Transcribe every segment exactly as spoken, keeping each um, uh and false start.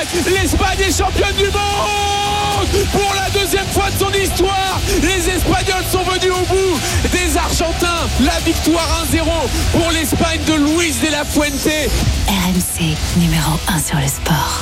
l'Espagne est championne du monde pour la deuxième fois de son histoire. Les Espagnols sont venus au bout des Argentins. La victoire un zéro pour l'Espagne de Luis de la Fuente. R M C numéro un sur le sport.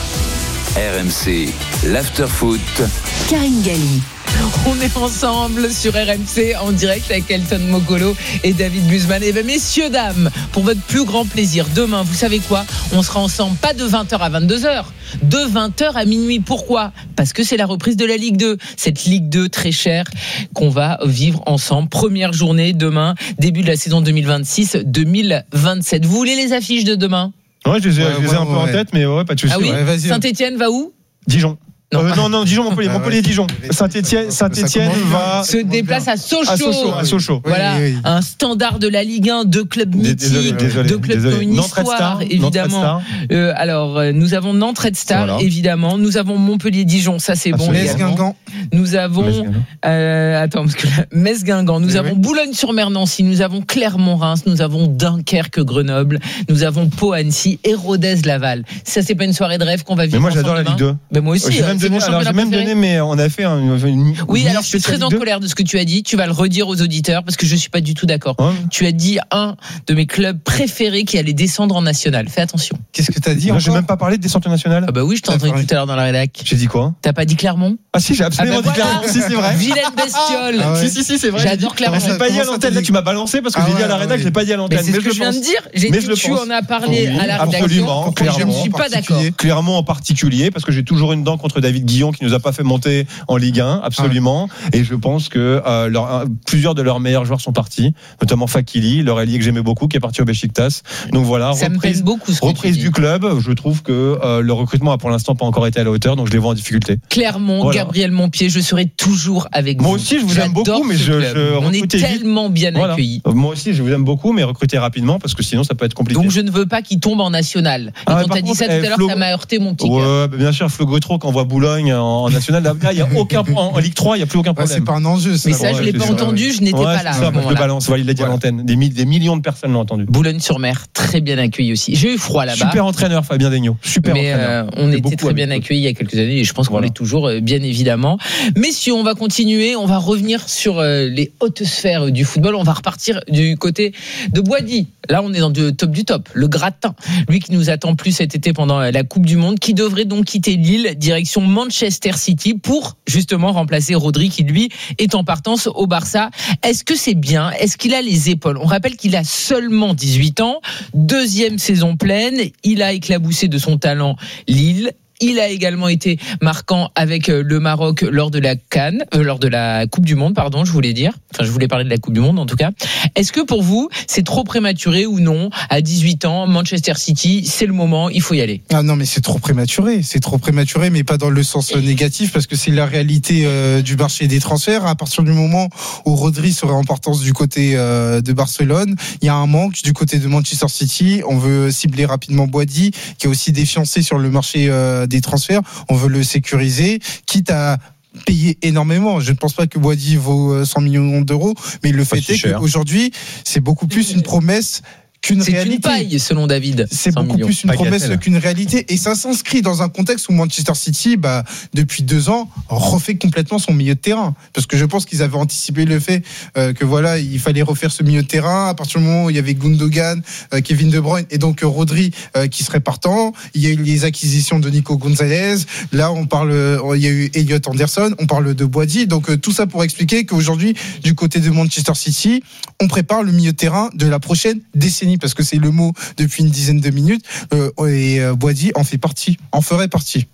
R M C, l'after-foot. Karine Galli. On est ensemble sur R M C en direct avec Elton Mokolo et David Guzman. Et bien messieurs, dames, pour votre plus grand plaisir, demain, vous savez quoi ? On sera ensemble pas de vingt heures à vingt-deux heures, de vingt heures à minuit. Pourquoi ? Parce que c'est la reprise de la Ligue deux. Cette Ligue deux très chère qu'on va vivre ensemble. Première journée demain, début de la saison deux mille vingt-six deux mille vingt-sept. Vous voulez les affiches de demain ? Ouais, je les ai, ouais, je les ai ouais, un peu ouais. en tête, mais ouais, pas de soucis. Ah oui, ouais. Saint-Etienne va où ? Dijon. Non. Euh, non, non, Dijon, Montpellier, Ah Montpellier, ouais. Dijon. Saint-Etienne, Saint-Etienne va Se déplace à Sochaux. à Sochaux, à Sochaux. Voilà, Oui, oui. un standard de la Ligue un, deux clubs mythiques, Désolé, désolé, deux clubs désolé. qui ont une Nantes Red histoire, Star, évidemment. Nantes Red Star. Euh, alors, euh, nous avons Nantes Red Star, Voilà. évidemment. Nous avons Montpellier-Dijon, ça c'est bon. Absolument. également. Metz-Guingamp. Nous avons, Metz-Guingamp. euh, attends, parce que là, Metz-Guingamp. Nous Oui, avons oui. Boulogne-sur-Mer-Nancy. Nous avons Clermont-Reims. Nous avons Dunkerque-Grenoble. Nous avons Pau-Annecy et Rodez-Laval. Ça, c'est pas une soirée de rêve qu'on va vivre. Mais moi, ensemble j'adore la demain. Ligue deux. Ben moi aussi. J'ai euh, même c'est donné, mon alors, j'ai championnat même préféré. donné, mais on a fait un, une. Oui, meilleure alors je suis très en spéciale Ligue deux. colère de ce que tu as dit. Tu vas le redire aux auditeurs parce que je suis pas du tout d'accord. Ouais. Tu as dit un de mes clubs préférés qui allait descendre en national. Fais attention. Qu'est-ce que t'as dit Moi, j'ai encore même pas parlé de descente nationale. Ah bah oui, je t'ai entendu tout à l'heure dans la rédac. J'ai dit quoi ? T'as pas dit Clermont ? Ah si, j'ai absolument Ah bah dit voilà. Clermont. Si, c'est vrai. Vilaine bestiole. Ah ouais. Si, si, si, c'est vrai. J'adore Clermont. Mais je l'ai pas dit à l'antenne. Là, tu m'as balancé parce que Ah j'ai dit ouais, à la ouais, rédac, ouais. je l'ai pas dit à Mais l'antenne. c'est ce que je viens de dire. J'ai Mais dit je le tu pense. en as parlé Oui, à la absolument, rédaction. Je ne clairement. suis pas d'accord. Clermont en particulier, parce que j'ai toujours une dent contre David Guillon qui nous a pas fait monter en Ligue un, absolument. Et je pense que euh, leur, un, plusieurs de leurs meilleurs joueurs sont partis, notamment Fakili, leur ailier que j'aimais beaucoup, qui est parti au Beşiktaş. Donc voilà, Ça me reprise, pèse beaucoup ce que reprise tu dis. du club. Je trouve que euh, le recrutement a pour l'instant pas encore été à la hauteur, donc je les vois en difficulté. Clermont, Voilà. Gabriel Montpied, je serai toujours avec Moi vous. aussi, je vous aime J'adore beaucoup, mais ce je, club. je On est recrutez vite. tellement bien Voilà. accueillis. Moi aussi, je vous aime beaucoup, mais recrutez rapidement parce que sinon ça peut être compliqué. Donc je ne veux pas qu'il tombe en national. Et Ah, quand par t'as dit contre, ça tout eh, à l'heure, Flo- ça m'a heurté mon petit cœur. Ouais, bah bien sûr, Flo Gautreau, quand on voit Boulogne en, en national, là, il y a aucun en, en Ligue trois, il y a plus aucun Ouais, problème. c'est pas un enjeu. Mais ça, je ouais, l'ai c'est pas ça, entendu, je n'étais Ouais, pas c'est là. ça, à ce moi, je le moment-là. balance, voilà, il l'a dit à Voilà. l'antenne. Des, mi- des millions de personnes l'ont entendu. Boulogne-sur-Mer, très bien accueilli aussi. J'ai eu froid là-bas. Super entraîneur, Fabien Daigneaut. Super Mais entraîneur. euh, on J'ai était beaucoup très aimé. bien accueillis il y a quelques années et je pense qu'on Voilà. l'est toujours, euh, bien évidemment. Messieurs, on va continuer, on va revenir sur euh, les hautes sphères du football. On va repartir du côté de Boisdi. Là, on est dans le top du top, le gratin. Lui qui nous attend plus cet été pendant la Coupe du Monde, qui devrait donc quitter Lille, direction Manchester City pour justement remplacer Rodri qui lui est en partance au Barça. Est-ce que c'est bien ? Est-ce qu'il a les épaules ? On rappelle qu'il a seulement dix-huit ans, deuxième saison pleine, il a éclaboussé de son talent Lille. Il a également été marquant avec le Maroc lors de la CAN, euh, lors de la Coupe du Monde, pardon, je voulais dire. Enfin, je voulais parler de la Coupe du Monde en tout cas. Est-ce que pour vous, c'est trop prématuré ou non ? À dix-huit ans, Manchester City, c'est le moment, il faut y aller. Ah non, mais c'est trop prématuré. C'est trop prématuré, mais pas dans le sens euh, négatif, parce que c'est la réalité euh, du marché des transferts. À partir du moment où Rodri serait en partance du côté euh, de Barcelone, il y a un manque du côté de Manchester City. On veut cibler rapidement Boisdi, qui est aussi défiancé sur le marché euh, des transferts. On veut le sécuriser, quitte à payer énormément. Je ne pense pas que Boisdi vaut cent millions d'euros, mais le fait si est cher. qu'aujourd'hui, c'est beaucoup plus une promesse qu'une C'est réalité. une paille, selon David. C'est cent beaucoup millions. plus une Bagatelle. promesse qu'une réalité, et ça s'inscrit dans un contexte où Manchester City, bah, depuis deux ans, refait complètement son milieu de terrain, parce que je pense qu'ils avaient anticipé le fait euh, que voilà, il fallait refaire ce milieu de terrain. À partir du moment où il y avait Gundogan, euh, Kevin De Bruyne et donc euh, Rodri euh, qui serait partant, il y a eu les acquisitions de Nico Gonzalez. Là, on parle, euh, il y a eu Elliot Anderson, on parle de Boisdi. Donc euh, tout ça pour expliquer qu'aujourd'hui, du côté de Manchester City, on prépare le milieu de terrain de la prochaine décennie, parce que c'est le mot depuis une dizaine de minutes, euh, et euh, Boisdi en fait partie, en ferait partie.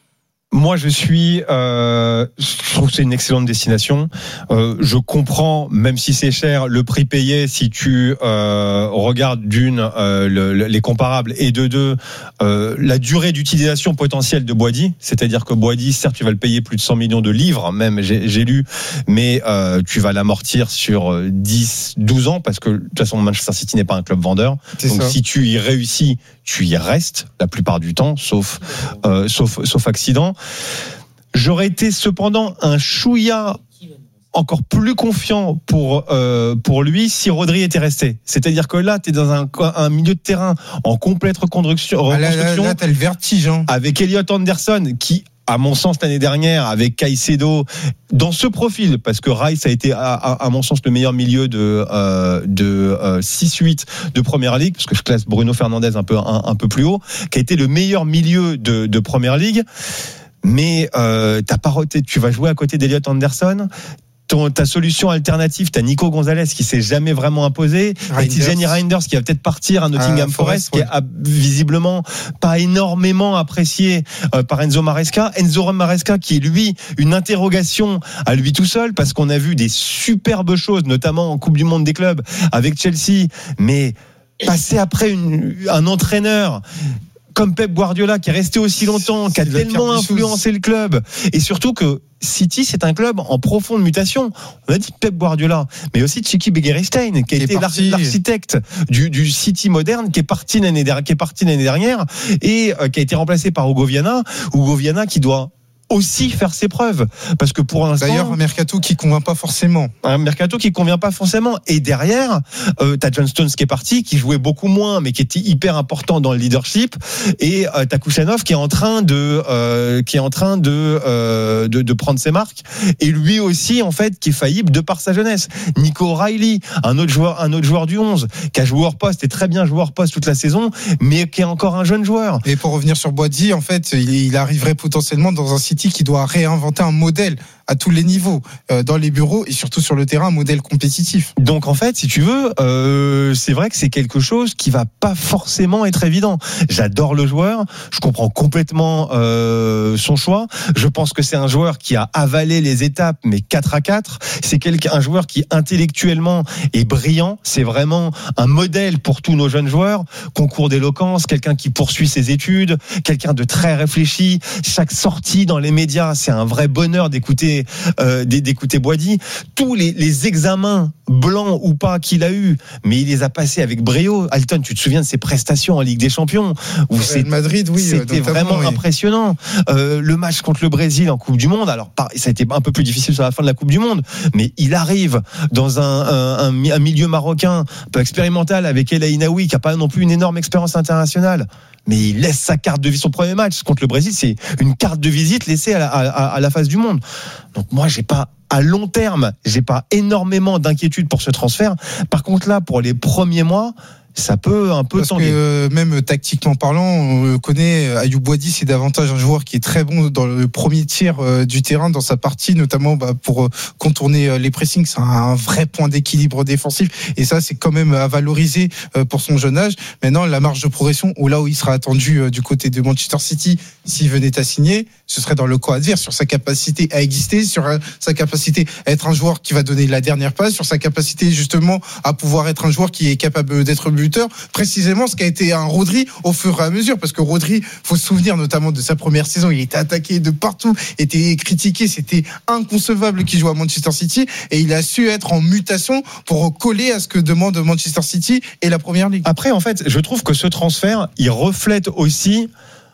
Moi, je suis. Euh, je trouve que c'est une excellente destination. Euh, je comprends, même si c'est cher, le prix payé si tu euh, regardes d'une euh, le, le, les comparables et de deux euh, la durée d'utilisation potentielle de Boisdi. C'est-à-dire que Boisdi, certes, tu vas le payer plus de cent millions de livres, même j'ai, j'ai lu, mais euh, tu vas l'amortir sur dix, douze ans, parce que de toute façon, Manchester City n'est pas un club vendeur. C'est Donc, ça. si tu y réussis, tu y restes la plupart du temps, sauf euh, sauf sauf accident. J'aurais été cependant un chouïa encore plus confiant pour euh, pour lui si Rodri était resté. C'est-à-dire que là, tu es dans un, un milieu de terrain en complète reconstruction. Ah là, là, là, t'as le vertige. Hein. Avec Elliot Anderson qui, à mon sens, l'année dernière, avec Caicedo, dans ce profil, parce que Rice a été, à, à, à mon sens, le meilleur milieu de, euh, de euh, six huit de Première Ligue, parce que je classe Bruno Fernandes un peu, un, un peu plus haut, qui a été le meilleur milieu de, de Première Ligue. Mais euh, t'as pas, tu vas jouer à côté d'Elliot Anderson. Ton, ta solution alternative, t'as Nico Gonzalez qui s'est jamais vraiment imposé, et Tijani Reinders qui va peut-être partir à Nottingham ah, Forest, Forest ouais. qui est visiblement pas énormément apprécié euh, par Enzo Maresca. Enzo Maresca qui est lui une interrogation à lui tout seul, parce qu'on a vu des superbes choses, notamment en Coupe du Monde des clubs avec Chelsea, mais passer après une, un entraîneur comme Pep Guardiola qui est resté aussi longtemps, qui a tellement influencé le club, et surtout que City, c'est un club en profonde mutation. On a dit Pep Guardiola, mais aussi Txiki Begiristain, qui a été l'architecte du, du City moderne, qui est parti l'année dernière, qui est parti l'année dernière et euh, qui a été remplacé par Hugo Viana. Hugo Viana qui doit aussi faire ses preuves, parce que pour l'instant, d'ailleurs un mercato qui convainc pas forcément un mercato qui convient pas forcément et derrière euh, t'as John Stones qui est parti, qui jouait beaucoup moins mais qui était hyper important dans le leadership, et euh, t'as Kuchanov qui est en train de euh, qui est en train de, euh, de de prendre ses marques, et lui aussi en fait qui est faillible de par sa jeunesse. Nico O'Reilly, un autre joueur un autre joueur du onze qui a joué hors poste et très bien joué hors poste toute la saison, mais qui est encore un jeune joueur. Et pour revenir sur Boadi, en fait il, il arriverait potentiellement dans un site qui doit réinventer un modèle à tous les niveaux, euh, dans les bureaux et surtout sur le terrain, un modèle compétitif. Donc en fait, si tu veux, euh, c'est vrai que c'est quelque chose qui va pas forcément être évident. J'adore le joueur, je comprends complètement euh, son choix. Je pense que c'est un joueur qui a avalé les étapes, mais quatre à quatre. C'est quelqu'un, un joueur qui intellectuellement est brillant. C'est vraiment un modèle pour tous nos jeunes joueurs. Concours d'éloquence, quelqu'un qui poursuit ses études, quelqu'un de très réfléchi. Chaque sortie dans les médias, c'est un vrai bonheur d'écouter Euh, d'écouter Boadi. Tous les, les examens blancs ou pas qu'il a eu, mais il les a passés avec brio. Alton, tu te souviens de ses prestations en Ligue des Champions où c'est, Madrid, oui, c'était vraiment oui. impressionnant. Euh, le match contre le Brésil en Coupe du Monde, alors ça a été un peu plus difficile sur la fin de la Coupe du Monde, mais il arrive dans un, un, un, un milieu marocain un peu expérimental avec El Ainaoui qui a pas non plus une énorme expérience internationale, mais il laisse sa carte de visite. Son premier match contre le Brésil, c'est une carte de visite laissée à la, à, à la face du monde. Donc moi, j'ai pas, à long terme, j'ai pas énormément d'inquiétude pour ce transfert. Par contre là, pour les premiers mois, ça peut un peu Parce tanguer. que euh, même tactiquement parlant, on connaît Ayoub Boadi, c'est davantage un joueur qui est très bon dans le premier tiers euh, du terrain, dans sa partie, notamment bah, pour euh, contourner euh, les pressings. C'est un, un vrai point d'équilibre défensif, et ça c'est quand même à valoriser euh, pour son jeune âge. Maintenant, la marge de progression, ou là où il sera attendu euh, du côté de Manchester City, s'il venait à signer, ce serait dans le camp adverse, sur sa capacité à exister, sur euh, sa capacité à être un joueur qui va donner la dernière passe, sur sa capacité justement à pouvoir être un joueur qui est capable d'être buteur, précisément ce qu'a été un Rodri au fur et à mesure, parce que Rodri, faut se souvenir notamment de sa première saison, il était attaqué de partout, était critiqué, c'était inconcevable qu'il joue à Manchester City, et il a su être en mutation pour coller à ce que demande Manchester City et la Première Ligue. Après, en fait, je trouve que ce transfert, il reflète aussi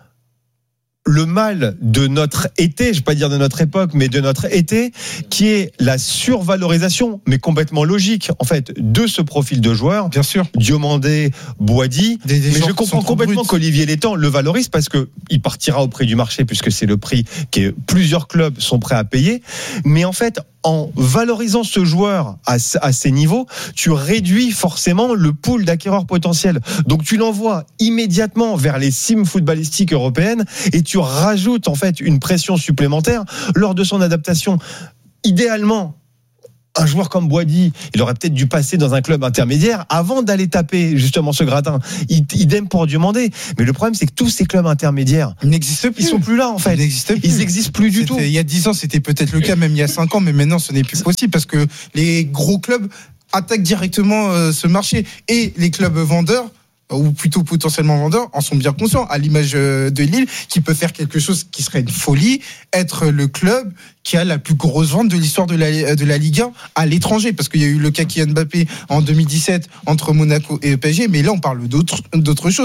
le mal de notre été, je vais pas dire de notre époque, mais de notre été, qui est la survalorisation, mais complètement logique, en fait, de ce profil de joueur. Bien sûr. Diomandé, Boadi. Des, des mais je comprends complètement bruts. qu'Olivier Létang le valorise, parce que il partira au prix du marché, puisque c'est le prix que plusieurs clubs sont prêts à payer. Mais en fait, en valorisant ce joueur à, à ces niveaux, tu réduis forcément le pool d'acquéreurs potentiels. Donc tu l'envoies immédiatement vers les cimes footballistiques européennes, et tu rajoutes en fait une pression supplémentaire lors de son adaptation. Idéalement, un joueur comme Boadi, il aurait peut-être dû passer dans un club intermédiaire avant d'aller taper justement ce gratin. Idem pour Diomandé. Mais le problème, c'est que tous ces clubs intermédiaires, ils n'existent plus. Ils sont plus là, en fait. Ils n'existent plus. Ils n'existent plus du c'était, tout. Il y a dix ans, c'était peut-être le cas, même il y a cinq ans, mais maintenant, ce n'est plus possible, parce que les gros clubs attaquent directement euh, ce marché, et les clubs vendeurs, ou plutôt potentiellement vendeurs, en sont bien conscients, à l'image de Lille, qui peut faire quelque chose qui serait une folie, être le club qui a la plus grosse vente de l'histoire de la, de la Ligue un à l'étranger, parce qu'il y a eu le cas Kylian Mbappé en deux mille dix-sept entre Monaco et P S G, mais là on parle d'autres, d'autres choses.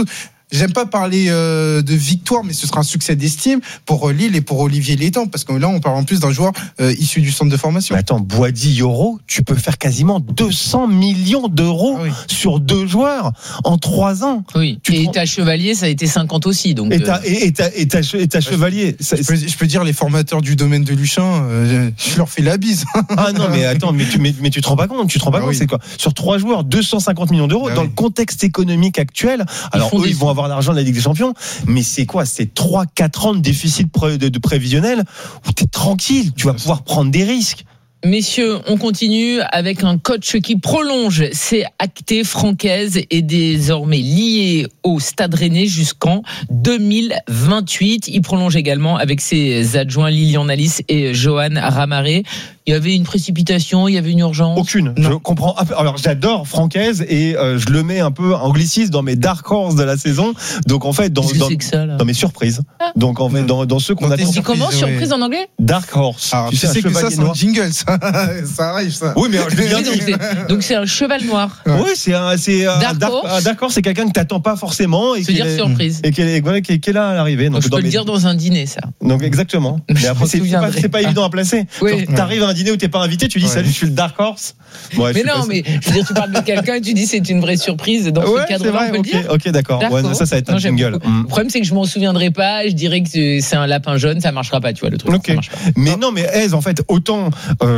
j'aime pas parler euh, de victoire, mais ce sera un succès d'estime pour euh, Lille et pour Olivier Létang, parce que là, on parle en plus d'un joueur euh, issu du centre de formation. Mais attends, Boadi Yoro, tu peux faire quasiment deux cents millions d'euros Ah oui. sur deux joueurs en trois ans. Oui. Tu Et prends- ta Chevalier, ça a été cinquante aussi. Donc, Et euh, ta, et, et ta, et ta, et ta Chevalier. ça- Je peux, je peux dire les formateurs du domaine de Luchin, euh, je leur fais la bise. Ah non, mais attends, mais tu, mais, mais tu te rends pas compte, tu te rends pas Ah compte, oui. c'est quoi? Sur trois joueurs, deux cent cinquante millions d'euros, Ah dans oui. le contexte économique actuel. Alors, font eux, des ils vont sous. avoir l'argent de la Ligue des Champions, mais c'est quoi? C'est trois, quatre ans de déficit pré- de, de prévisionnel où t'es tranquille, tu vas pouvoir prendre des risques. Messieurs, on continue avec un coach qui prolonge. C'est acté. Francaise est désormais lié au Stade Rennais jusqu'en deux mille vingt-huit. Il prolonge également avec ses adjoints Lilian Nalis et Johan Ramaré. Il y avait une précipitation, il y avait une urgence. Aucune. Je comprends. Alors, j'adore Francaise et euh, je le mets un peu anglicisme dans mes dark horse de la saison. Donc, en fait, dans, Qu'est-ce que dans, c'est que ça, là dans mes surprises. Donc, en fait, dans, dans ceux qu'on Dans attend. tes On dit comment, surprise, surprise ouais. en anglais? Dark horse. Alors, tu, sais, un sais que ça, chevalier c'est un noir. jingle, ça. Ça arrive, ça. Oui, mais alors, je l'ai bien Oui, dit. donc, c'est, donc c'est un cheval noir. Ouais. Oui, c'est un, c'est un Dark dark, horse. un dark horse, c'est quelqu'un que t'attends pas forcément et Se dire qui est, surprise. et qui est, voilà, qui est, qui est là à l'arrivée. Donc, Donc, je dans peux le mes- dire dans un dîner, ça. donc exactement. Je Mais après, m'en c'est, c'est pas, souviendrai. c'est pas évident à placer. Oui. Genre, t'arrives à un dîner où t'es pas invité, tu dis Ouais. salut, je suis le dark horse. Ouais, je Mais suis non, passé. mais je veux dire, tu parles de quelqu'un et tu dis c'est une vraie surprise. Dans Ouais, ce c'est cadre-là, vrai, on peut ok, le dire. ok, d'accord. Ouais, D'accord. ça, ça va être un Non, j'aime jingle. beaucoup. Mm. Le problème, c'est que je m'en souviendrai pas. Je dirais que c'est un lapin jaune, ça marchera pas, tu vois, le truc. Ok. Ça marche pas. Mais non, mais Hez, en fait, autant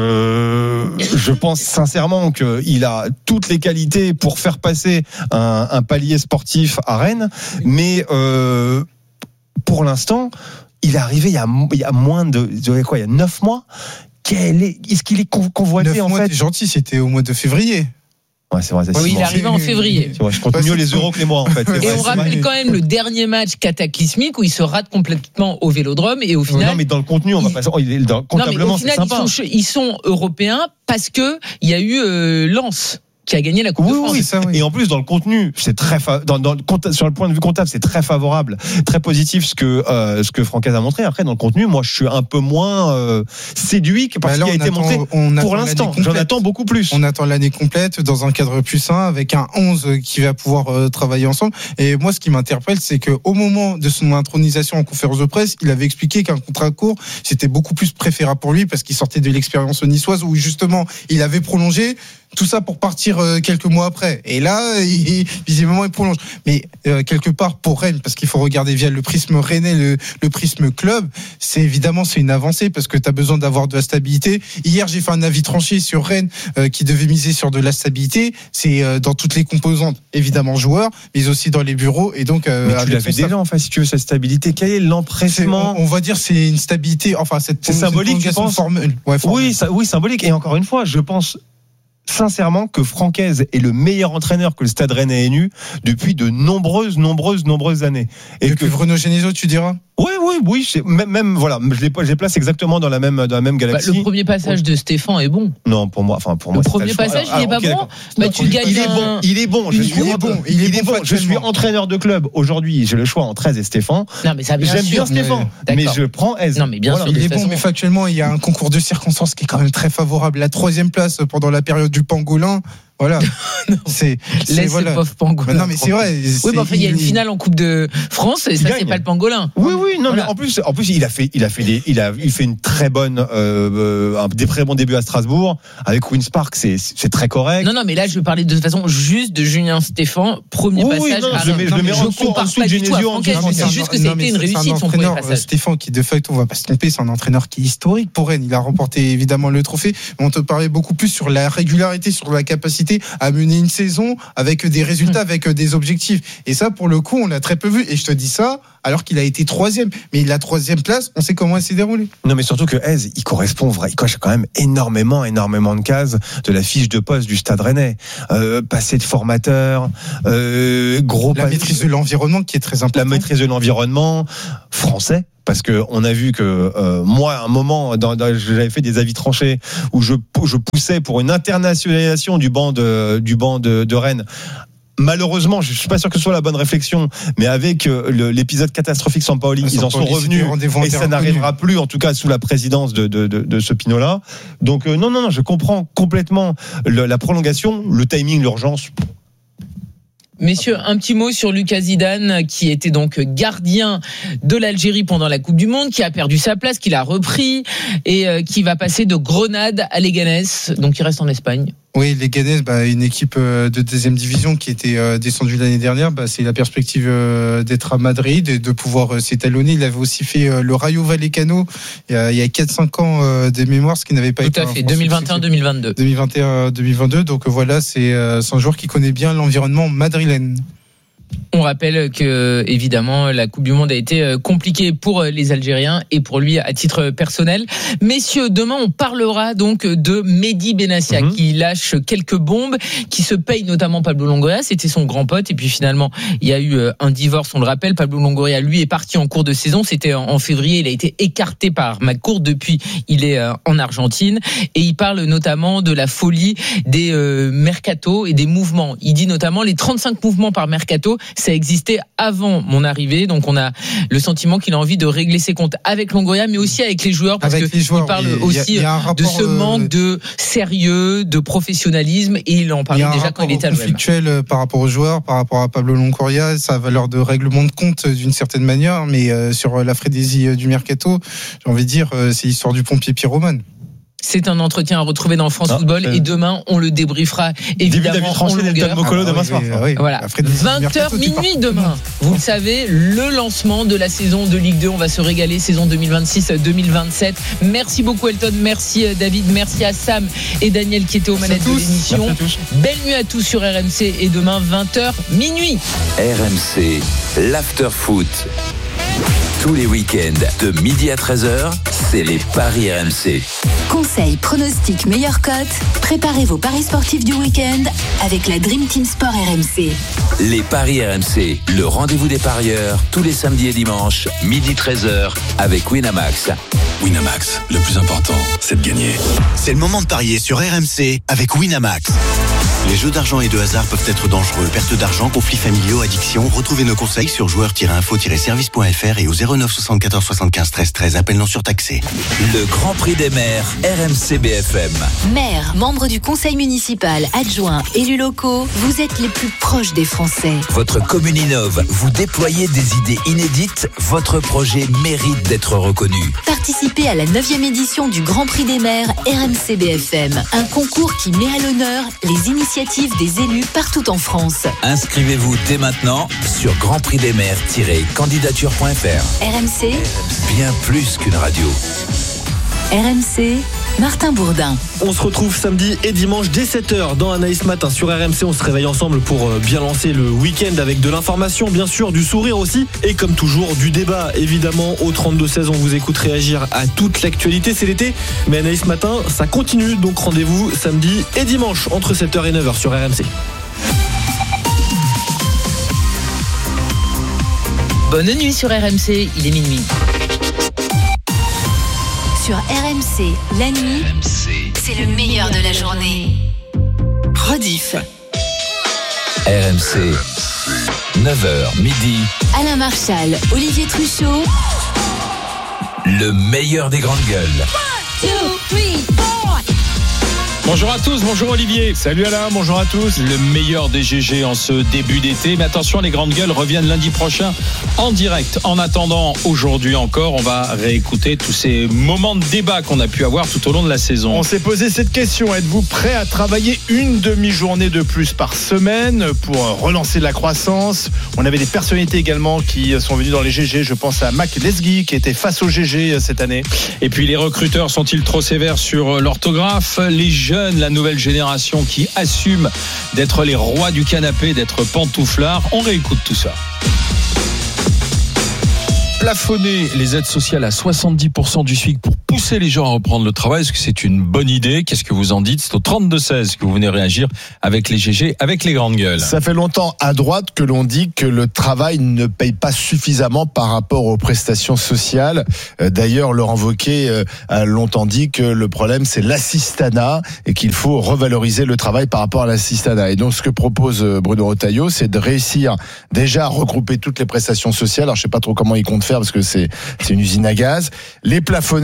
euh, je pense sincèrement qu'il a toutes les qualités pour faire passer un, un palier sportif à Rennes, mais euh, pour l'instant, il est arrivé il y a, il y a moins de, de quoi, il y a neuf mois. Quel est, est-ce qu'il est con- convoité Neuf en mois, fait? t'es gentil, c'était au mois de février. Ouais, c'est vrai. c'est Oui, il bon. est arrivé en février. C'est vrai, je compte Ouais, mieux c'est les tout. euros que les mois en fait. C'est Et Et vrai, on c'est rappelle vrai. quand même le dernier match cataclysmique où il se rate complètement au Vélodrome et au final. Non, mais dans le contenu, on va pas. Il est dans, Non, mais comptablement, au c'est final, ils sympa. sont, ils sont européens parce que il y a eu euh, Lens qui a gagné la Coupe Oui, de oui, France. oui. c'est ça, oui. Et en plus, dans le contenu, c'est très fa- dans, dans le compta- sur le point de vue comptable, c'est très favorable, très positif ce que euh, ce que Francaise a montré. Après, dans le contenu, moi, je suis un peu moins euh, séduit que par Bah ce là, qui a on été attend- montré on attend pour l'année l'instant. complète. J'en attends beaucoup plus. On attend l'année complète dans un cadre plus sain avec un onze qui va pouvoir euh, travailler ensemble. Et moi, ce qui m'interpelle, c'est que au moment de son intronisation en conférence de presse, il avait expliqué qu'un contrat court, c'était beaucoup plus préférable pour lui parce qu'il sortait de l'expérience niçoise où justement il avait prolongé. Tout ça pour partir euh, quelques mois après. Et là, il, visiblement, il prolonge. Mais euh, quelque part pour Rennes, parce qu'il faut regarder via le prisme rennais, le, le prisme club, c'est évidemment c'est une avancée parce que tu as besoin d'avoir de la stabilité. Hier, j'ai fait un avis tranché sur Rennes euh, qui devait miser sur de la stabilité. C'est euh, dans toutes les composantes, évidemment joueurs, mais aussi dans les bureaux. Et donc, euh, Mais tu avec l'avais son staff. déjà en fait, si tu veux, cette stabilité. Quel est C'est- l'empressement? on, on va dire c'est une stabilité. Enfin, cette C'est cette symbolique, tu prolongation penses formelle. Ouais, formelle. Oui, ça, oui, symbolique. Et encore une fois, je pense sincèrement que Francaise est le meilleur entraîneur que le Stade Rennais ait eu depuis de nombreuses, nombreuses, nombreuses années. Et Depuis que Bruno Genesio, tu diras. oui, oui, oui, c'est- même, même voilà, je les, je les place exactement dans la même, dans la même Bah, galaxie. le premier passage de Stéphane est bon. Non, pour moi, enfin pour Le moi. c'est premier pas choix. passage, Alors, il est pas ok, bon. d'accord. Bah, tu il, gagnes il est un- bon, il est bon. Je Il suis est bon, il est bon Je suis factuellement. entraîneur de club aujourd'hui. J'ai le choix entre Hez et Stéphane. Non, mais ça, bien J'aime sûr. bien Stéphane, mais- mais d'accord. je prends Hez. Non, mais bien sûr. Il de est toute bon, façon. mais factuellement, il y a un concours de circonstances qui est quand même très favorable. La troisième place pendant la période du pangolin, voilà. c'est, c'est Laisse voilà. ce pauvre pangolin. Mais non, mais c'est vrai. Oui, c'est- mais enfin, il y a une il- finale en Coupe de France et Il ça, gagne. c'est pas le pangolin. Oui, oui, non, Voilà. mais en plus, en plus, il a fait, il a fait des, il a, il fait une très bonne, euh, euh, un des très bons débuts à Strasbourg avec Queen's Park, c'est, c'est très correct. Non, non, mais là, je parlais de toute façon juste de Julien Stéphan, premier Oui, passage. non, à je le mets- Rennes. je le mets Non, en mais dessous- compare en dessous pas de du tout à Genesio, Francaise, en dessous. c'est juste que Non, c'était mais une c'est- réussite, c'est un son premier entraîneur, passage. Stéphane, qui de facto, on va pas se tromper, c'est un entraîneur qui est historique pour Rennes. Il a remporté évidemment le trophée. Mais on te parlait beaucoup plus sur la régularité, sur la capacité à mener une saison avec des résultats, avec des objectifs. Et ça, pour le coup, on l'a très peu vu. Et je te dis ça alors qu'il a été troisième. Mais la troisième place, on sait comment elle s'est déroulée. Non, mais surtout que Hez, il correspond, vrai, il coche quand même énormément, énormément de cases de la fiche de poste du Stade Rennais. Euh, passé de formateur, euh, gros La pas- maîtrise de l'environnement qui est très la importante. maîtrise de l'environnement français. Parce que on a vu que euh, moi, à un moment, dans, dans, j'avais fait des avis tranchés où je, je poussais pour une internationalisation du banc de, du banc de, de Rennes. Malheureusement, je suis pas sûr que ce soit la bonne réflexion, mais avec euh, le, l'épisode catastrophique Sampaoli, Ah, ils en sont Sampaoli, revenus c'était rendez-vous et ça inconnu. n'arrivera plus, en tout cas sous la présidence de, de, de, de ce Pinot-là. Donc euh, non, non, non, je comprends complètement le, la prolongation, le timing, l'urgence. Messieurs, un petit mot sur Lucas Zidane, qui était donc gardien de l'Algérie pendant la Coupe du Monde, qui a perdu sa place, qui l'a repris et euh, qui va passer de Grenade à Leganés, donc il reste en Espagne. Oui, Leganés, bah, une équipe de deuxième division qui était euh, descendue l'année dernière, bah, c'est la perspective euh, d'être à Madrid et de pouvoir euh, s'étalonner. Il avait aussi fait euh, le Rayo Vallecano il y a, il y a quatre cinq ans euh, de mémoire, ce qui n'avait pas Tout été... Tout à fait, deux mille vingt et un deux mille vingt-deux. deux mille vingt et un deux mille vingt-deux, donc euh, voilà, c'est, euh, c'est un joueur qui connaît bien l'environnement madrilène. On rappelle que, évidemment, la Coupe du Monde a été compliquée pour les Algériens et pour lui à titre personnel. Messieurs, demain, on parlera donc de Mehdi Benassia, mm-hmm. qui lâche quelques bombes, qui se paye notamment Pablo Longoria. C'était son grand pote. Et puis finalement, il y a eu un divorce, on le rappelle. Pablo Longoria, lui, est parti en cours de saison. C'était en février. Il a été écarté par McCourt. Depuis, il est en Argentine. Et il parle notamment de la folie des euh, mercatos et des mouvements. Il dit notamment les trente-cinq mouvements par mercato. Ça existait avant mon arrivée, donc on a le sentiment qu'il a envie de régler ses comptes avec Longoria, mais aussi avec les joueurs, parce qu'il parle oui, aussi y a, y a rapport, de ce manque de sérieux, de professionnalisme, et il en parlait déjà quand il était à l'O M. Conflictuel par rapport aux joueurs, par rapport à Pablo Longoria, sa valeur de règlement de compte d'une certaine manière, mais euh, sur la frénésie du mercato, j'ai envie de dire, euh, c'est l'histoire du pompier pyromane. C'est un entretien à retrouver dans France ah, Football euh... et demain on le débriefera évidemment en longueur. Mokolo demain soir. Ah, oui, voilà. vingt heures minuit demain. Vous le savez, le lancement de la saison de Ligue deux. On va se régaler, saison deux mille vingt-six deux mille vingt-sept. Merci beaucoup Elton, merci David, merci à Sam et Daniel qui étaient aux manettes de l'émission. Belle nuit à tous sur R M C et demain vingt heures minuit. R M C, l'after foot. Tous les week-ends de midi à treize heures, c'est les paris R M C. Conseils, pronostics, meilleures cotes. Préparez vos paris sportifs du week-end avec la Dream Team Sport R M C. Les paris R M C, le rendez-vous des parieurs, tous les samedis et dimanches, midi treize heures, avec Winamax. Winamax, le plus important, c'est de gagner. C'est le moment de parier sur R M C avec Winamax. Les jeux d'argent et de hasard peuvent être dangereux. Perte d'argent, conflits familiaux, addiction. Retrouvez nos conseils sur joueurs tiret info tiret service point f r et au zéro neuf soixante-quatorze soixante-quinze treize treize. Appel non surtaxé. Le Grand Prix des maires, R M C B F M. Maire, membre du conseil municipal, adjoint, élus locaux, vous êtes les plus proches des Français. Votre commune innove, vous déployez des idées inédites, votre projet mérite d'être reconnu. Participez à la neuvième édition du Grand Prix des maires R M C B F M. Un concours qui met à l'honneur les initiatives des élus partout en France. Inscrivez-vous dès maintenant sur grand prix des maires tiret candidature point f r. R M C, bien plus qu'une radio. R M C, Martin Bourdin. On se retrouve samedi et dimanche dès sept heures dans Anaïs Matin sur R M C. On se réveille ensemble pour bien lancer le week-end avec de l'information, bien sûr, du sourire aussi. Et comme toujours, du débat, évidemment. Au trente-deux seize, on vous écoute réagir à toute l'actualité. C'est l'été, mais Anaïs Matin, ça continue. Donc rendez-vous samedi et dimanche entre sept heures et neuf heures sur R M C. Bonne nuit sur R M C, il est minuit. Sur R M C, la nuit, R M C, c'est le meilleur de la journée. Rediff. R M C, neuf heures midi. Alain Marchal, Olivier Truchot. Le meilleur des grandes gueules. one, two, three, four. Bonjour à tous, bonjour Olivier. Salut Alain, bonjour à tous. Le meilleur des G G en ce début d'été. Mais attention, les grandes gueules reviennent lundi prochain en direct. En attendant, aujourd'hui encore, on va réécouter tous ces moments de débat qu'on a pu avoir tout au long de la saison. On s'est posé cette question. Êtes-vous prêt à travailler une demi-journée de plus par semaine pour relancer la croissance? On avait des personnalités également qui sont venues dans les G G. Je pense à Mac Lesguy qui était face au G G cette année. Et puis les recruteurs sont-ils trop sévères sur l'orthographe? Les jeunes, la nouvelle génération qui assume d'être les rois du canapé, d'être pantouflards. On réécoute tout ça. Plafonner les aides sociales à soixante-dix pour cent du SMIC pour pousser les gens à reprendre le travail, est-ce que c'est une bonne idée? Qu'est-ce que vous en dites? C'est au trente-deux seize que vous venez réagir avec les G G, avec les grandes gueules. Ça fait longtemps à droite que l'on dit que le travail ne paye pas suffisamment par rapport aux prestations sociales. D'ailleurs, Laurent Wauquiez a longtemps dit que le problème c'est l'assistanat et qu'il faut revaloriser le travail par rapport à l'assistanat. Et donc ce que propose Bruno Retailleau, c'est de réussir déjà à regrouper toutes les prestations sociales. Alors je sais pas trop comment il compte faire parce que c'est c'est une usine à gaz. Les plafonner à soixante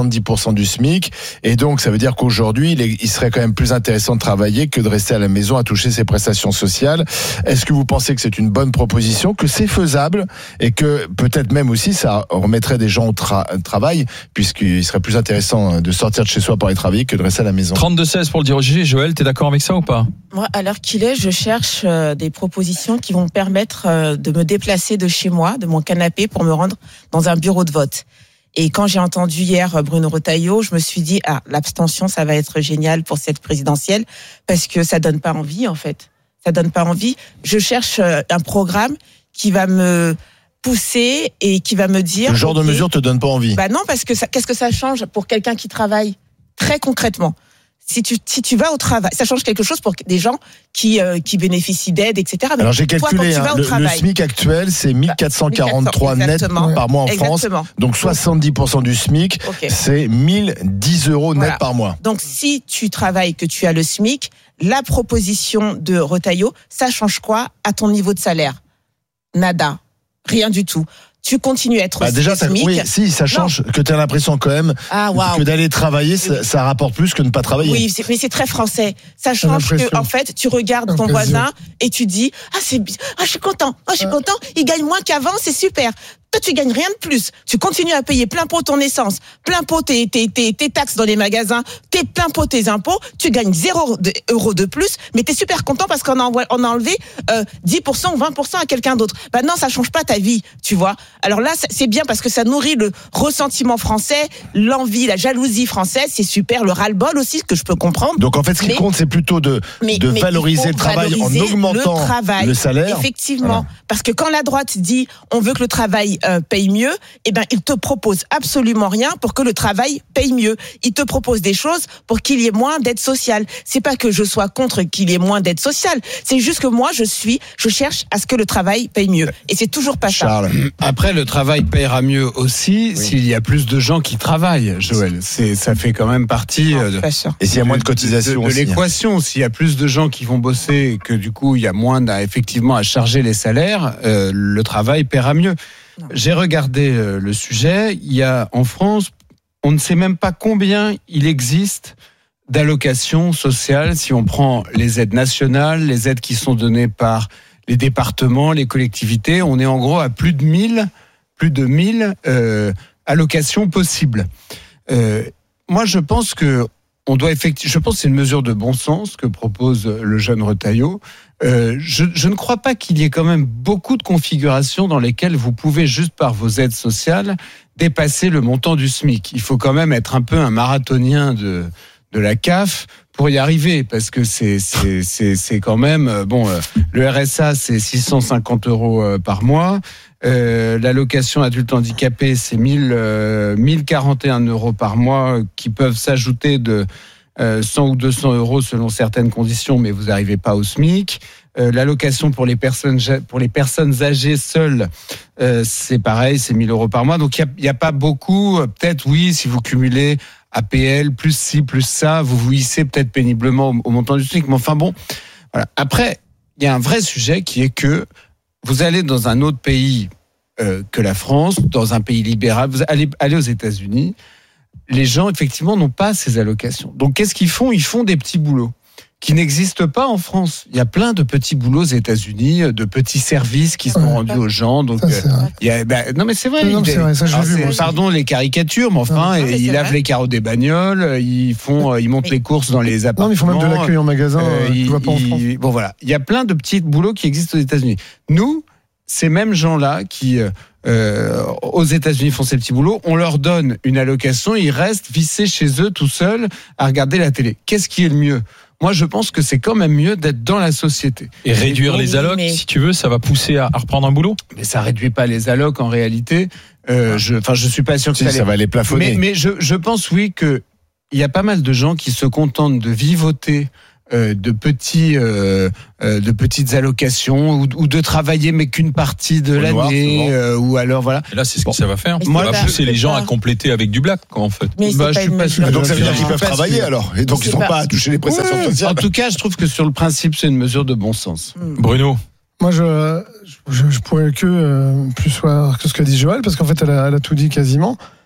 soixante-dix pour cent du SMIC. Et donc, ça veut dire qu'aujourd'hui, il, est, il serait quand même plus intéressant de travailler que de rester à la maison à toucher ses prestations sociales. Est-ce que vous pensez que c'est une bonne proposition, que c'est faisable et que peut-être même aussi ça remettrait des gens au tra- travail, puisqu'il serait plus intéressant de sortir de chez soi pour aller travailler que de rester à la maison? trente-deux seize pour le diriger. Joël, t'es d'accord avec ça ou pas? Moi, à l'heure qu'il est, je cherche euh, des propositions qui vont me permettre euh, de me déplacer de chez moi, de mon canapé, pour me rendre dans un bureau de vote. Et quand j'ai entendu hier Bruno Retailleau, je me suis dit, ah, l'abstention, ça va être génial pour cette présidentielle, parce que ça donne pas envie, en fait. Ça donne pas envie. Je cherche un programme qui va me pousser et qui va me dire... Le genre okay, de mesure te donne pas envie? Bah non, parce que ça, qu'est-ce que ça change pour quelqu'un qui travaille? Très concrètement. Si tu, si tu vas au travail, ça change quelque chose pour des gens qui, euh, qui bénéficient d'aide, et cetera. Mais alors j'ai calculé, toi, hein, le, travail, le SMIC actuel, c'est mille quatre cent quarante-trois net par mois en exactement. France. Donc soixante-dix pour cent du SMIC, okay. C'est mille dix euros net voilà. par mois. Donc si tu travailles, que tu as le SMIC, la proposition de Retailleau, ça change quoi à ton niveau de salaire? Nada. Rien du tout. Tu continues à être bah déjà, ça, oui, si, ça change, non. que tu as l'impression quand même ah, wow. que d'aller travailler, ça, ça rapporte plus que de ne pas travailler. Oui, c'est, mais c'est très français. Ça change que, en fait, tu regardes ton voisin et tu dis, ah, c'est, ah, je suis content, ah, je suis content, il gagne moins qu'avant, c'est super. Toi, tu gagnes rien de plus. Tu continues à payer plein pot ton essence, plein pot tes, tes, tes, tes taxes dans les magasins, tes plein pot tes impôts. Tu gagnes zéro euros de plus, mais t'es super content parce qu'on a, on a enlevé euh, dix pour cent ou vingt pour cent à quelqu'un d'autre. Bah non, ça change pas ta vie, tu vois. Alors là, c'est bien parce que ça nourrit le ressentiment français, l'envie, la jalousie française. C'est super, le ras-le-bol aussi, que je peux comprendre. Donc en fait, ce qui mais, compte, c'est plutôt de, mais, de mais valoriser le travail en augmentant le, travail, le salaire. Effectivement, voilà. Parce que quand la droite dit on veut que le travail euh, paye mieux, eh ben il te propose absolument rien pour que le travail paye mieux. Il te propose des choses pour qu'il y ait moins d'aide sociale. C'est pas que je sois contre qu'il y ait moins d'aide sociale, c'est juste que moi je suis, je cherche à ce que le travail paye mieux. Et c'est toujours pas Charles. ça. Après, le travail payera mieux aussi oui. s'il y a plus de gens qui travaillent, Joël. C'est, ça fait quand même partie non, de, et s'il y a moins de cotisations de, de, de aussi, l'équation. S'il y a plus de gens qui vont bosser et que du coup il y a moins à, effectivement à charger les salaires, euh, le travail paiera mieux. Non. J'ai regardé euh, le sujet. Il y a en France, on ne sait même pas combien il existe d'allocations sociales si on prend les aides nationales, les aides qui sont données par les départements, les collectivités. On est en gros à plus de mille, plus de mille euh, allocations possibles. Euh, moi, je pense que on doit effectivement. Je pense que c'est une mesure de bon sens que propose le jeune Retailleau. Euh, je, je ne crois pas qu'il y ait quand même beaucoup de configurations dans lesquelles vous pouvez, juste par vos aides sociales, dépasser le montant du SMIC. Il faut quand même être un peu un marathonien de, de la C A F pour y arriver, parce que c'est, c'est, c'est, c'est quand même... Bon, euh, le R S A, c'est six cent cinquante euros euh, par mois. Euh, l'allocation adulte handicapé, c'est mille, euh, mille quarante et un euros par mois qui peuvent s'ajouter de... Euh, cent ou deux cents euros selon certaines conditions, mais vous n'arrivez pas au SMIC. Euh, l'allocation pour les personnes pour les personnes âgées seules, euh, c'est pareil, c'est mille euros par mois. Donc il y a, y a pas beaucoup. Peut-être oui, si vous cumulez A P L plus ci plus ça, vous vous hissez peut-être péniblement au, au montant du SMIC. Mais enfin bon, voilà. Après, il y a un vrai sujet qui est que vous allez dans un autre pays euh, que la France, dans un pays libéral, vous allez aller aux États-Unis. Les gens, effectivement, n'ont pas ces allocations. Donc, qu'est-ce qu'ils font ? Ils font des petits boulots qui n'existent pas en France. Il y a plein de petits boulots aux États-Unis, de petits services qui sont ouais, rendus aux gens. Donc, ça, c'est vrai. Il y a, bah, non, mais c'est vrai. Non, il, c'est vrai ça, j'ai vu, moi pardon, les caricatures, mais enfin, non, mais ils lavent vrai. les carreaux des bagnoles, ils font, ils montent mais, les courses dans les appartements. Non, mais ils font même de l'accueil en magasin. Euh, il, tu vas pas en France. Bon, voilà. Il y a plein de petits boulots qui existent aux États-Unis. Nous, ces mêmes gens-là qui euh, aux États-Unis font ces petits boulots, on leur donne une allocation, ils restent vissés chez eux tout seuls à regarder la télé. Qu'est-ce qui est le mieux ? Moi, je pense que c'est quand même mieux d'être dans la société. Et réduire oui, les allocs, mais... si tu veux, ça va pousser à, à reprendre un boulot ? Mais ça réduit pas les allocs en réalité. Euh, ah. je, enfin, je suis pas sûr que si, ça, ça les... va les plafonner. Mais, mais je, je pense oui que il y a pas mal de gens qui se contentent de vivoter. Euh, de petits, euh, euh, de petites allocations ou, ou de travailler mais qu'une partie de Au l'année, noir, euh, ou alors voilà. Et là, c'est ce bon. que ça va faire. Mais Moi, ça va pas, pousser les gens pas. à compléter avec du black, quoi, en fait. Mais bah, je suis pas sûr. Donc ça veut dire qu'ils peuvent travailler alors, et donc ils sont pas, pas à toucher les prestations ouais. sociales. En tout cas, je trouve que sur le principe, c'est une mesure de bon sens. Mmh. Bruno. Moi, je, je, je pourrais que euh, plus voir que ce qu'a dit Joël, parce qu'en fait, elle a, elle a tout dit quasiment.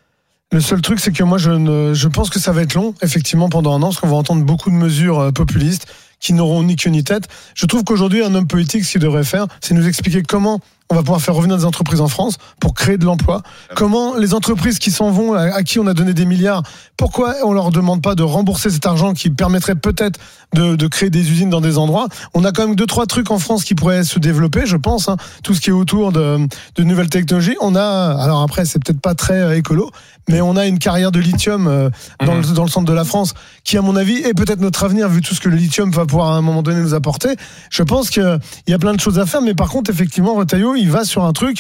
Le seul truc, c'est que moi, je, ne, je pense que ça va être long, effectivement, pendant un an, parce qu'on va entendre beaucoup de mesures populistes qui n'auront ni queue ni tête. Je trouve qu'aujourd'hui, un homme politique, ce qu'il devrait faire, c'est nous expliquer comment on va pouvoir faire revenir des entreprises en France pour créer de l'emploi. Comment les entreprises qui s'en vont, à qui on a donné des milliards, pourquoi on leur demande pas de rembourser cet argent qui permettrait peut-être de, de créer des usines dans des endroits. On a quand même deux, trois trucs en France qui pourraient se développer, je pense, hein. Tout ce qui est autour de, de nouvelles technologies. On a, alors après, c'est peut-être pas très écolo, mais on a une carrière de lithium euh, dans, mmh. le, dans le centre de la France qui, à mon avis, est peut-être notre avenir, vu tout ce que le lithium va pouvoir à un moment donné nous apporter. Je pense qu'il y a plein de choses à faire, mais par contre, effectivement, Retailleau, il va sur un truc,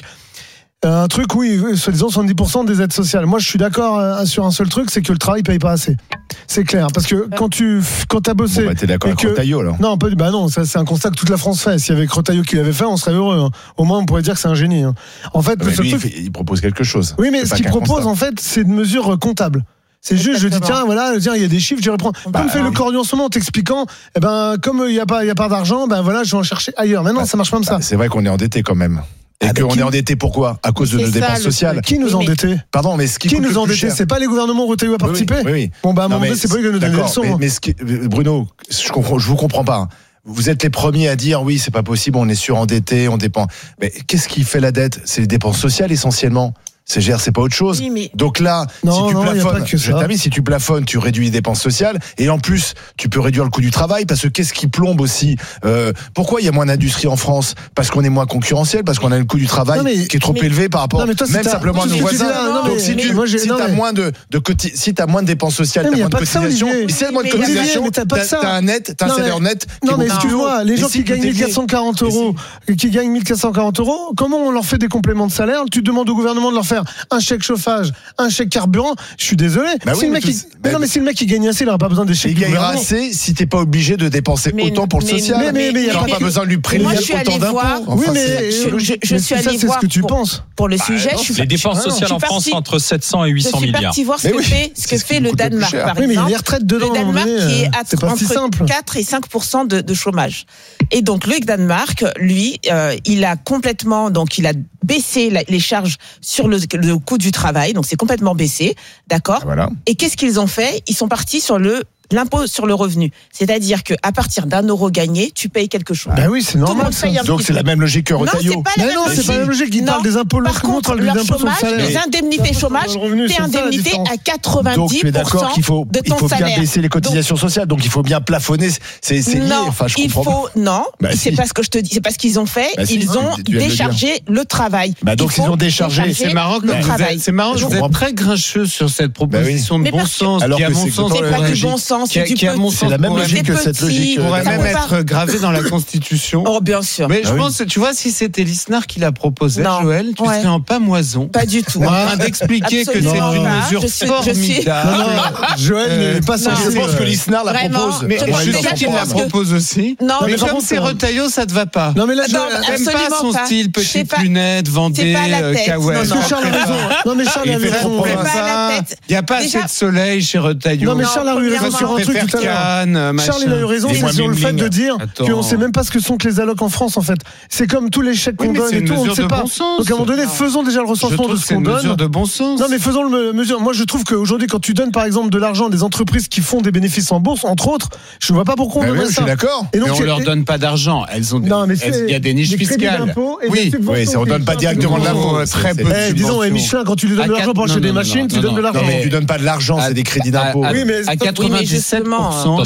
un truc où, il, soi-disant, soixante-dix pour cent des aides sociales. Moi, je suis d'accord euh, sur un seul truc, c'est que le travail paye pas assez. C'est clair, parce que quand tu quand t'as bossé, bon, bah, t'es d'accord avec que, Retailleau, là. Non, pas, bah non, ça, c'est un constat que toute la France fait. S'il y avait Retailleau qui l'avait fait, on serait heureux. Hein. Au moins, on pourrait dire que c'est un génie. Hein. En fait, mais le lui, truc... il, fait, il propose quelque chose. Oui, mais c'est ce qu'il propose, constat. en fait, c'est de mesures comptables. C'est juste, je dis, tiens, voilà, tiens, il y a des chiffres, je vais reprendre. Bah, comme fait le Cornu en ce moment, en t'expliquant, eh ben, comme il n'y a pas, il y a pas d'argent, ben voilà, je vais en chercher ailleurs. Mais non, bah, ça marche pas comme ça. Bah, c'est vrai qu'on est endetté quand même. Et ah, qu'on est endetté pourquoi ? À cause de nos dépenses sociales. Qui nous a endettés ? Pardon, mais ce qui, qui nous a endettés ? C'est pas les gouvernements où Retailleau a participé ? Oui, oui, oui. Bon, bah, à un moment donné, c'est pas eux qui nous donnent des leçons. Mais, mais ce qui, Bruno, je comprends, je vous comprends pas. Vous êtes les premiers à dire oui, c'est pas possible, on est surendetté, on dépend. Mais qu'est-ce qui fait la dette ? C'est les dépenses sociales essentiellement. C'est gère, c'est pas autre chose. Oui, mais... Donc là, non, si tu non, plafonnes, je t'avais, si tu plafonnes, tu réduis les dépenses sociales et en plus, tu peux réduire le coût du travail parce que qu'est-ce qui plombe aussi euh, Pourquoi il y a moins d'industrie en France ? Parce qu'on est moins concurrentiel, parce qu'on a le coût du travail non, mais, qui est trop mais, élevé par rapport non, mais toi, même simplement à nos voisins. Là, donc si tu si t'as moins de de coti- si t'as moins de dépenses sociales, t'as moins de cotisations. Si t'as moins de cotisations, t'as un net, t'as un salaire net. Non mais excuse-moi, les gens qui gagnent mille quatre cent quarante euros, qui gagnent mille quatre cent quarante euros, comment on leur fait des compléments de salaire ? Tu demandes au gouvernement de leur faire un chèque chauffage, un chèque carburant, je suis désolé. Bah si oui, le mec, mais il... tous... mais non, mais si le mec il gagne assez, il n'aura pas besoin des chèques. Il gagnera assez si t'es pas obligé de dépenser mais, autant pour le social. Mais, mais, mais, il n'y a pas besoin de lui prélever autant d'impôts. Oui, mais je, je, je suis allé voir. C'est ce que tu penses. Pour le sujet, je suis les dépenses sociales en France entre sept cents et huit cents milliards. Je suis parti voir ce que fait, ce que fait le Danemark, par exemple. Oui, mais il y a les retraites dedans. Le Danemark qui est à entre quatre et cinq pour cent de chômage. Et donc le Danemark, lui, il a complètement, donc il a baissé les charges sur le coût du travail, donc c'est complètement baissé, d'accord. Voilà. Et qu'est-ce qu'ils ont fait ? Ils sont partis sur le l'impôt sur le revenu, c'est-à-dire que à partir d'un euro gagné, tu payes quelque chose. Ben oui, c'est normal. Donc c'est la même logique que Retailleau. Non, mais non, c'est pas la même logique. Ils parlent des impôts locaux, par contre, leur chômage, les indemnités chômage, t'es indemnité à quatre-vingt-dix pour cent donc tu es d'accord qu'il faut, de ton il faut bien salaire. baisser les cotisations donc, sociales, donc il faut bien plafonner. C'est, c'est lié. Non, enfin, je il comprends. faut non. Bah, c'est si. pas ce que je te dis. C'est pas ce qu'ils ont fait. Bah, si, ils ont déchargé le, le travail. Bah donc ils ont déchargé. C'est marrant que vous êtes, c'est marrant. Vous êtes très grincheux sur cette proposition de bon sens. Alors qui à que mon sens, c'est pas du bon sens. C'est du C'est la même logique que cette logique. Pourrait même être gravé dans la Constitution. Oh, bien sûr. Mais je pense, tu vois, si c'était Lisnard qui l'a proposé, Joël, tu serais en pamoison. Pas du tout. En train d'expliquer que c'est une mesure formidable. Joël n'est pas censé. Je pense que Lisnard la propose. Mais je suis sûr qu'il la propose aussi. Mais comme c'est Retailleau, ça te va pas. Non, mais là, j'aime pas son style, petite lunette, Vendée, Kawaii. Non, mais Charles avait raison. Il n'y a pas assez de soleil chez Retailleau. Non, mais Charles a eu raison sur un truc tout à l'heure. Charles, il a eu raison, c'est sur le fait de dire qu'on ne sait même pas ce que sont que les allocs en France, en fait. C'est comme tous les chèques qu'on donne et tout, on ne sait pas. Donc à un moment donné, faisons déjà le recensement de ce qu'on donne. C'est une mesure de bon sens. Non, mais faisons le mesure. Moi, je trouve qu'aujourd'hui, quand tu donnes, par exemple, de l'argent à des entreprises qui font des bénéfices en bourse, entre autres, je ne vois pas pourquoi on donnerait ça. Je suis d'accord. Et on ne leur donne pas d'argent. Elles ont. Il y a des niches fiscales. Oui, on ne donne pas directement de l'impôt. Très peu. Disons, Michelin, quand tu lui donnes de l'argent pour acheter des machines, tu donnes de l'argent. Tu donnes pas de l'argent, c'est des crédits d'impôt. Oui, mais à quatre-vingt-dix-sept pour cent.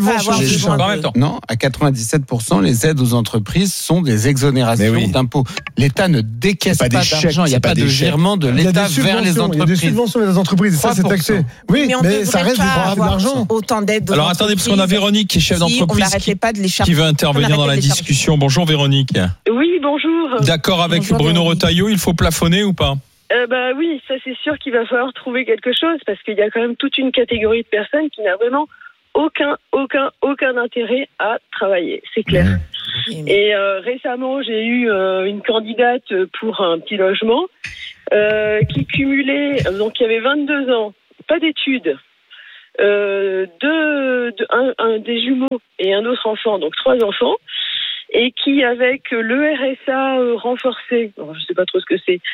Non, à quatre-vingt-dix-sept pour cent, les aides aux entreprises sont des exonérations oui. d'impôts. L'État ne décaisse pas, pas d'argent. Il n'y a pas de virement de l'État vers les entreprises. Il y a des subventions vers les entreprises, et ça, c'est taxé. Oui, mais, mais ça reste de l'argent. Autant d'aides. Alors attendez, parce qu'on a Véronique qui est chef d'entreprise qui, qui veut intervenir dans la discussion. Bonjour Véronique. Oui, bonjour. D'accord avec bonjour, Bruno Véronique. Retailleau, il faut plafonner ou pas? Euh, bah oui, ça c'est sûr qu'il va falloir trouver quelque chose parce qu'il y a quand même toute une catégorie de personnes qui n'a vraiment aucun, aucun, aucun intérêt à travailler, c'est clair. Mmh. Et euh, récemment, j'ai eu euh, une candidate pour un petit logement euh, qui cumulait, donc qui avait vingt-deux ans, pas d'études, euh, deux, deux, un, un des jumeaux et un autre enfant, donc trois enfants. et qui, avec le R S A renforcé, je ne sais pas trop ce que c'est,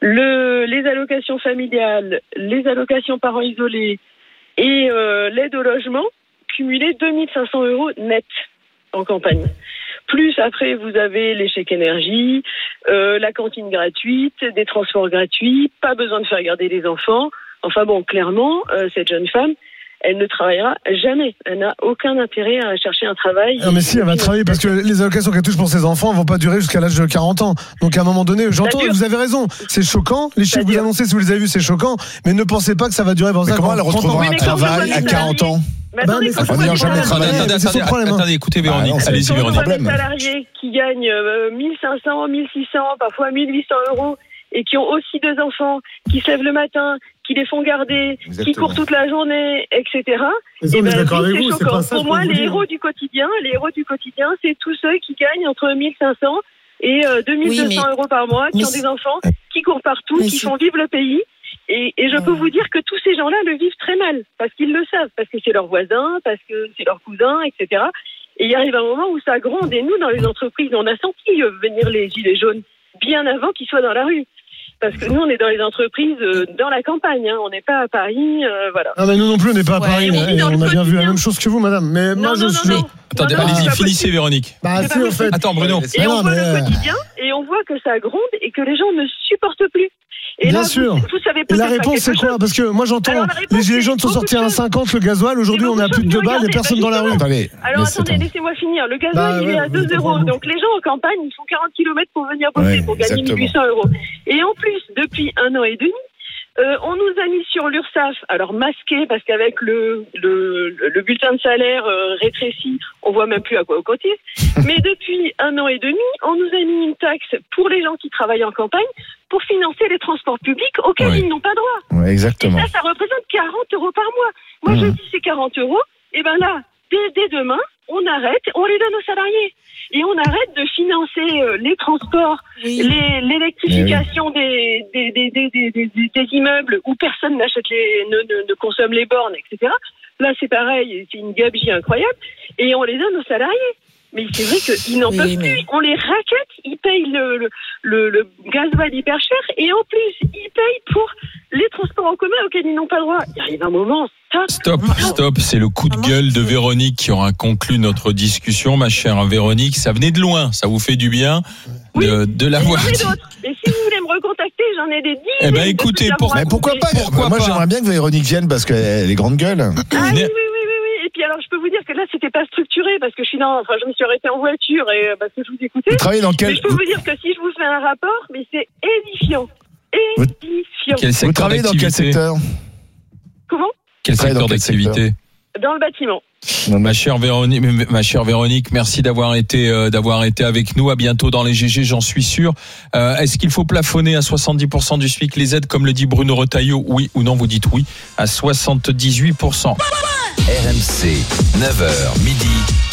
le, les allocations familiales, les allocations parents isolés et euh, l'aide au logement, cumulaient deux mille cinq cents euros net en campagne. Plus après, vous avez les chèques énergie, euh, la cantine gratuite, des transports gratuits, pas besoin de faire garder les enfants. Enfin bon, clairement, euh, cette jeune femme, elle ne travaillera jamais. Elle n'a aucun intérêt à chercher un travail. Non, mais si, elle va travailler parce que les allocations qu'elle touche pour ses enfants ne vont pas durer jusqu'à l'âge de quarante ans. Donc à un moment donné, j'entends, vous avez raison, c'est choquant. Les chiffres que vous annoncez, si vous les avez vus, c'est choquant. Mais ne pensez pas que ça va durer pour ça. Mais comment elle retrouvera un travail à quarante ans? Bah, attendez, bah, on n'y jamais attendez, attendez, attendez, attendez, écoutez Véronique, ah, allez-y Véronique. On a des salariés qui gagnent euh, mille cinq cents, mille six cents, parfois mille huit cents euros et qui ont aussi deux enfants, qui se lèvent le matin, qui les font garder, Exactement. qui courent toute la journée, et cetera. Et ben, c'est vous, choquant. Ça, pour moi, les héros du quotidien, les héros du quotidien, c'est tous ceux qui gagnent entre mille cinq cents et euh, deux mille deux cents oui, mais... euros par mois, qui mais... ont des enfants, qui courent partout, mais qui c'est... font vivre le pays. Et, et je peux vous dire que tous ces gens-là le vivent très mal, parce qu'ils le savent, parce que c'est leurs voisins, parce que c'est leurs cousins, et cetera. Et il arrive un moment où ça gronde. Et nous, dans les entreprises, on a senti venir les gilets jaunes bien avant qu'ils soient dans la rue. Parce que nous, on est dans les entreprises, euh, dans la campagne. Hein. On n'est pas à Paris, euh, voilà. Ah mais nous non plus, on n'est pas à ouais, Paris. Ouais, on a bien vu la même chose que vous, madame. Mais non, moi, je non, suis. Non, non. Attendez, non, non, allez-y, non, finissez Véronique. Bah si, en fait. Attends, Bruno. Et non, on voit mais... le quotidien, et on voit que ça gronde et que les gens ne supportent plus. Et Bien là, sûr. Vous, vous savez et la réponse, c'est quoi? Parce que moi, j'entends Alors, les gilets jaunes sont sortis à un cinquante le gasoil. Aujourd'hui, on est à plus de deux balles, il n'y a personne dans la rue. Allez, Alors attendez, laissez-moi finir. Le gasoil, bah, il ouais, est à deux euros. Donc les gens en campagne, ils font quarante kilomètres pour venir bosser, ouais, pour gagner mille huit cents euros. Et en plus, depuis un an et demi, Euh, on nous a mis sur l'URSSAF, alors masqué parce qu'avec le, le, le bulletin de salaire euh, rétréci, on voit même plus à quoi on cotise. Mais depuis un an et demi, on nous a mis une taxe pour les gens qui travaillent en campagne pour financer les transports publics auxquels ouais. ils n'ont pas droit. Ouais, exactement. Et ça, ça représente quarante euros par mois. Moi, mmh. je dis c'est quarante euros. Et ben là, dès, dès demain, on arrête, on les donne aux salariés. Et on arrête de financer euh, les transports, oui. les, l'électrification oui. des, des, des, des, des, des, des immeubles où personne n'achète les, ne, ne, ne consomme les bornes, et cetera. Là, c'est pareil, c'est une gabegie incroyable. Et on les donne aux salariés. Mais c'est vrai qu'ils n'en oui, peuvent mais... plus. On les raquette, ils payent le, le, le, le gasoil hyper cher et en plus, ils payent pour les transports en commun auxquels ils n'ont pas le droit. Il arrive un moment, stop. Stop, stop. C'est le coup de gueule de Véronique qui aura conclu notre discussion, ma chère Véronique. Ça venait de loin, ça vous fait du bien oui. de, de l'avoir. Et si vous voulez me recontacter, j'en ai des dix. Eh ben écoutez, pour... mais pourquoi pas pourquoi Moi, pas j'aimerais bien que Véronique vienne parce qu'elle est grande gueule. Ah oui, oui, oui. Puis alors, je peux vous dire que là, c'était pas structuré parce que je suis dans, enfin, je me suis arrêtée en voiture et parce que je vous écoutais. Vous travaillez dans quel... Mais je peux vous dire que si je vous fais un rapport, mais c'est édifiant, édifiant. Quel secteur vous travaillez dans quel secteur? Comment? Quel secteur d'activité? Dans le bâtiment. Ma chère Véronique, ma chère Véronique, merci d'avoir été euh, d'avoir été avec nous. À bientôt dans les G G, j'en suis sûr. Euh, est-ce qu'il faut plafonner à soixante-dix pour cent du SMIC les aides, comme le dit Bruno Retailleau? Oui ou non? Vous dites oui à soixante-dix-huit pour cent. R M C, neuf heures midi,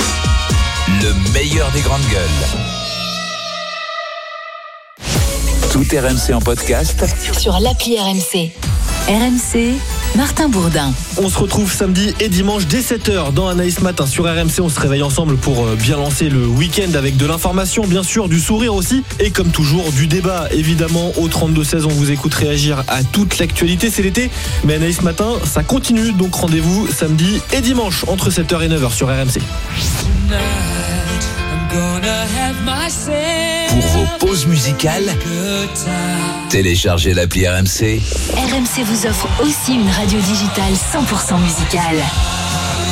le meilleur des grandes gueules. Tout R M C en podcast sur l'appli R M C. R M C, Martin Bourdin. On se retrouve samedi et dimanche dès sept heures dans Anaïs Matin sur R M C. On se réveille ensemble pour bien lancer le week-end avec de l'information, bien sûr, du sourire aussi. Et comme toujours, du débat, évidemment. Au trente-deux seize, on vous écoute réagir à toute l'actualité. C'est l'été, mais Anaïs Matin, ça continue. Donc rendez-vous samedi et dimanche entre sept heures et neuf heures sur R M C. Pour vos pauses musicales, téléchargez l'appli R M C. R M C vous offre aussi une radio digitale cent pour cent musicale.